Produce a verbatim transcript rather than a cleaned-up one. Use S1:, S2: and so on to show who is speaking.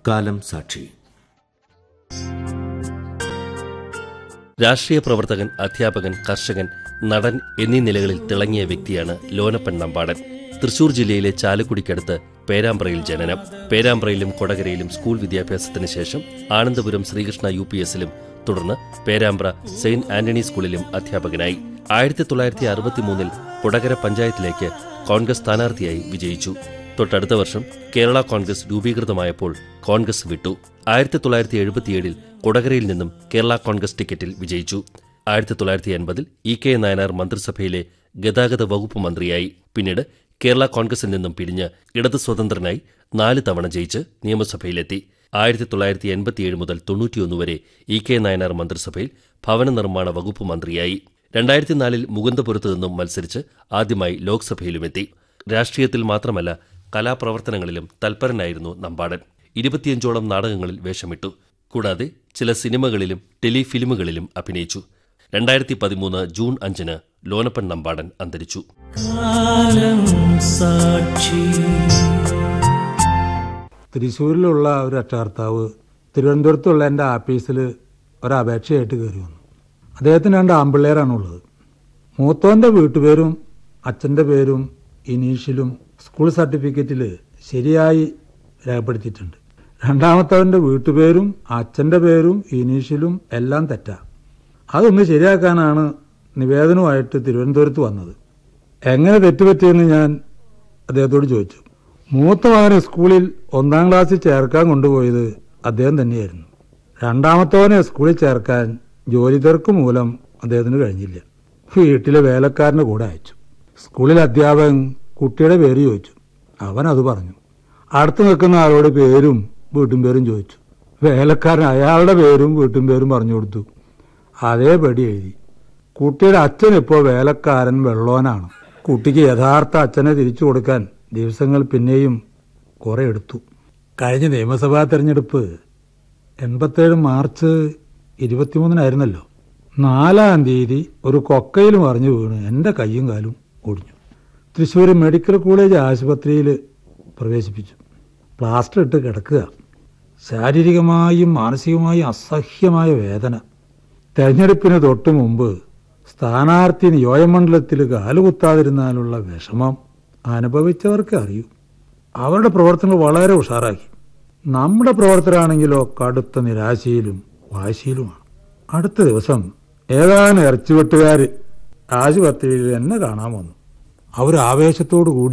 S1: കാലം സാക്ഷി.
S2: രാഷ്ട്രീയ പ്രവർത്തകൻ, അധ്യാപകൻ, കർഷകൻ, നടൻ എന്നീ നിലകളിൽ തിളങ്ങിയ വ്യക്തിയാണ് ലോനപ്പൻ നമ്പാടൻ. തൃശൂർ ജില്ലയിലെ ചാലക്കുടിക്കടുത്ത് പേരാമ്പ്രയിൽ ജനനം. പേരാമ്പ്രയിലും കൊടകരയിലും സ്കൂൾ വിദ്യാഭ്യാസത്തിന് ശേഷം ആനന്ദപുരം ശ്രീകൃഷ്ണ യു പി എസിലും തുടർന്ന് പേരാമ്പ്ര സെയിന്റ് ആന്റണി സ്കൂളിലും അധ്യാപകനായി. ആയിരത്തി തൊള്ളായിരത്തി അറുപത്തിമൂന്നിൽ കൊടകര പഞ്ചായത്തിലേക്ക് കോൺഗ്രസ് സ്ഥാനാർത്ഥിയായി വിജയിച്ചു. തൊട്ടടുത്ത വർഷം കേരള കോൺഗ്രസ് രൂപീകൃതമായപ്പോൾ കോൺഗ്രസ് വിട്ടു. ആയിരത്തി തൊള്ളായിരത്തി എഴുപത്തിയേഴിൽ കൊടകരയിൽ നിന്നും കേരള കോൺഗ്രസ് ടിക്കറ്റിൽ വിജയിച്ചു. ആയിരത്തി തൊള്ളായിരത്തി എൺപതിൽ ഇ കെ നായനാർ മന്ത്രിസഭയിലെ ഗതാഗത വകുപ്പ് മന്ത്രിയായി. പിന്നീട് കേരള കോൺഗ്രസിൽ നിന്നും പിരിഞ്ഞ് ഇടത് സ്വതന്ത്രനായി നാല് തവണ ജയിച്ച് നിയമസഭയിലെത്തി. ആയിരത്തി തൊള്ളായിരത്തി എൺപത്തിയേഴ് മുതൽ തൊണ്ണൂറ്റിയൊന്ന് വരെ ഇ കെ നായനാർ മന്ത്രിസഭയിൽ ഭവന നിർമ്മാണ വകുപ്പ് മന്ത്രിയായി. രണ്ടായിരത്തി നാലിൽ മുകുന്ദപുരത്ത് നിന്നും മത്സരിച്ച് ആദ്യമായി ലോക്സഭയിലുമെത്തി. രാഷ്ട്രീയത്തിൽ മാത്രമല്ല കലാപ്രവർത്തനങ്ങളിലും തൽപരനായിരുന്നു നമ്പാടൻ. ഇരുപത്തിയഞ്ചോളം നാടകങ്ങളിൽ വേഷമിട്ടു. കൂടാതെ ചില സിനിമകളിലും ടെലിഫിലിമുകളിലും അഭിനയിച്ചു. രണ്ടായിരത്തി പതിമൂന്ന് ജൂൺ അഞ്ചിന് ലോനപ്പൻ നമ്പാടൻ അന്തരിച്ചു.
S3: തൃശ്ശൂരിലുള്ള ഒരു രക്ഷകർത്താവ് തിരുവനന്തപുരത്തുള്ള എൻ്റെ ആഫീസിൽ ഒരപേക്ഷയായിട്ട് കയറി വന്നു. അദ്ദേഹത്തിന് രണ്ട് ആമ്പിള്ളേരാണുള്ളത്. മൂത്തോൻ്റെ വീട്ടുപേരും അച്ഛൻ്റെ പേരും ഇനീഷ്യലും സ്കൂൾ സർട്ടിഫിക്കറ്റിൽ ശരിയായി രേഖപ്പെടുത്തിയിട്ടുണ്ട്. രണ്ടാമത്തവൻ്റെ വീട്ടുപേരും അച്ഛൻ്റെ പേരും ഇനീഷ്യലും എല്ലാം തെറ്റാ. അതൊന്ന് ശരിയാക്കാനാണ് നിവേദനവുമായിട്ട് തിരുവനന്തപുരത്ത് വന്നത്. എങ്ങനെ തെറ്റുപറ്റിയെന്ന് ഞാൻ അദ്ദേഹത്തോട് ചോദിച്ചു. മൂത്ത മകനെ സ്കൂളിൽ ഒന്നാം ക്ലാസ്സിൽ ചേർക്കാൻ കൊണ്ടുപോയത് അദ്ദേഹം തന്നെയായിരുന്നു. രണ്ടാമത്തവനെ സ്കൂളിൽ ചേർക്കാൻ ജോലി തിരക്ക് മൂലം അദ്ദേഹത്തിന് കഴിഞ്ഞില്ല. വീട്ടിലെ വേലക്കാരൻ്റെ കൂടെ അയച്ചു. സ്കൂളിൽ അധ്യാപകൻ കുട്ടിയുടെ പേര് ചോദിച്ചു. അവൻ അത് പറഞ്ഞു. അടുത്ത് നിൽക്കുന്ന ആളോട് പേരും വീട്ടും പേരും ചോദിച്ചു. വേലക്കാരൻ അയാളുടെ പേരും വീട്ടും പേരും പറഞ്ഞു കൊടുത്തു. അതേപടി എഴുതി. കുട്ടിയുടെ അച്ഛൻ ഇപ്പോൾ വേലക്കാരൻ വെള്ളോനാണ്. കുട്ടിക്ക് യഥാർത്ഥ അച്ഛനെ തിരിച്ചു കൊടുക്കാൻ ദിവസങ്ങൾ പിന്നെയും കുറെ എടുത്തു. കഴിഞ്ഞ നിയമസഭാ തെരഞ്ഞെടുപ്പ് എൺപത്തേഴ് മാർച്ച് ഇരുപത്തിമൂന്നിനായിരുന്നല്ലോ. നാലാം തീയതി ഒരു കൊക്കയിൽ മറിഞ്ഞു വീണ് എൻ്റെ കയ്യും കാലും ഒടിഞ്ഞു. തൃശ്ശൂർ മെഡിക്കൽ കോളേജ് ആശുപത്രിയിൽ പ്രവേശിപ്പിച്ചു. പ്ലാസ്റ്റർ ഇട്ട് കിടക്കുക. ശാരീരികമായും മാനസികമായും അസഹ്യമായ വേദന. തെരഞ്ഞെടുപ്പിന് തൊട്ടു മുമ്പ് സ്ഥാനാർത്ഥി നിയോജകമണ്ഡലത്തിൽ കാലുകുത്താതിരുന്നാലുള്ള വിഷമം അനുഭവിച്ചവർക്ക് അറിയൂ. അവരുടെ പ്രവർത്തനങ്ങൾ വളരെ ഉഷാറാക്കി. നമ്മുടെ പ്രവർത്തകരാണെങ്കിലോ കടുത്ത നിരാശയിലും വാശിയിലുമാണ്. അടുത്ത ദിവസം ഏതാനും ഇറച്ചിവെട്ടുകാർ ആശുപത്രിയിൽ എന്നെ കാണാൻ വന്നു. അവർ ആവേശത്തോടു കൂടി